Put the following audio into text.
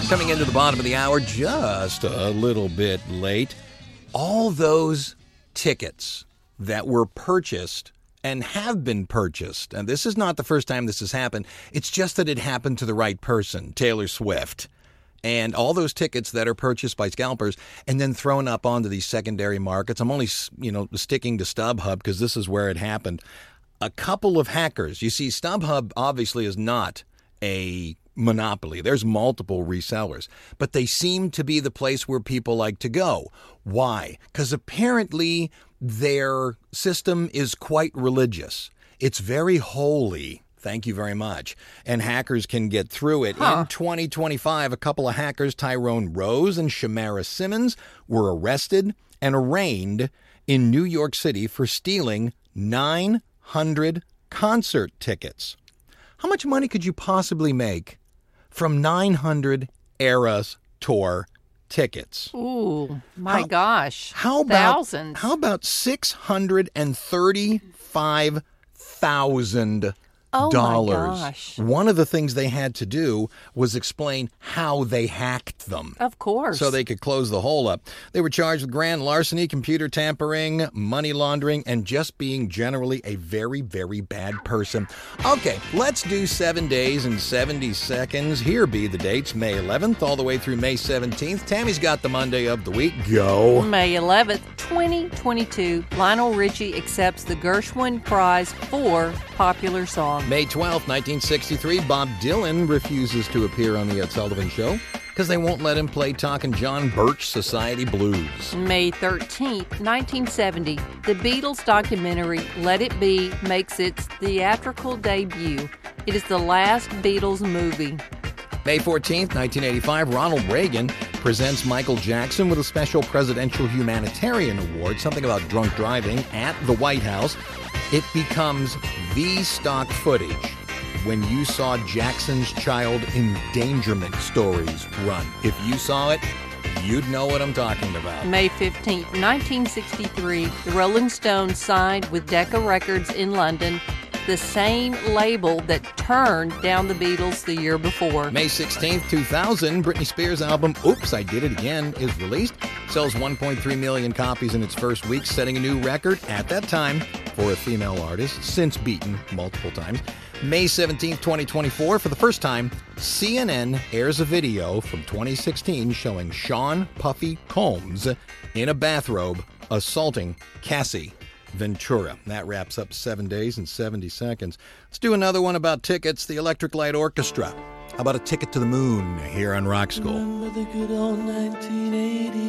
Coming into the bottom of the hour, just a little bit late. All those tickets that were purchased and have been purchased, and this is not the first time this has happened, it's just that it happened to the right person, Taylor Swift. And all those tickets that are purchased by scalpers and then thrown up onto these secondary markets. I'm only, sticking to StubHub because this is where it happened. A couple of hackers. You see, StubHub obviously is not a monopoly. There's multiple resellers, but they seem to be the place where people like to go. Why? Because apparently their system is quite religious. It's very holy. Thank you very much. And hackers can get through it. In 2025, a couple of hackers, Tyrone Rose and Shamara Simmons, were arrested and arraigned in New York City for stealing 900 concert tickets. How much money could you possibly make from 900 Eras Tour tickets? Ooh, my gosh. Thousands. Thousands. How about $635,000? Oh, my gosh. One of the things they had to do was explain how they hacked them. Of course. So they could close the hole up. They were charged with grand larceny, computer tampering, money laundering, and just being generally a very, very bad person. Okay, let's do 7 days and 70 seconds. Here be the dates, May 11th all the way through May 17th. Tammy's got the Monday of the week. Go. May 11th, 2022, Lionel Richie accepts the Gershwin Prize for Popular Song. May 12th, 1963, Bob Dylan refuses to appear on The Ed Sullivan Show because they won't let him play Talkin' John Birch Society Blues. May 13th, 1970, the Beatles documentary Let It Be makes its theatrical debut. It is the last Beatles movie. May 14th, 1985, Ronald Reagan presents Michael Jackson with a special Presidential Humanitarian Award, something about drunk driving, at the White House. It becomes the stock footage when you saw Jackson's child endangerment stories run. If you saw it, you'd know what I'm talking about. May 15th, 1963, the Rolling Stones signed with Decca Records in London, the same label that turned down the Beatles the year before. May 16th, 2000, Britney Spears' album Oops, I Did It Again is released. Sells 1.3 million copies in its first week, setting a new record at that time for a female artist, since beaten multiple times. May 17th, 2024, for the first time, CNN airs a video from 2016 showing Sean Puffy Combs in a bathrobe assaulting Cassie Ventura. That wraps up 7 days and 70 seconds. Let's do another one about tickets. The Electric Light Orchestra. How about a ticket to the moon here on Rock School? Remember the good old 1980s.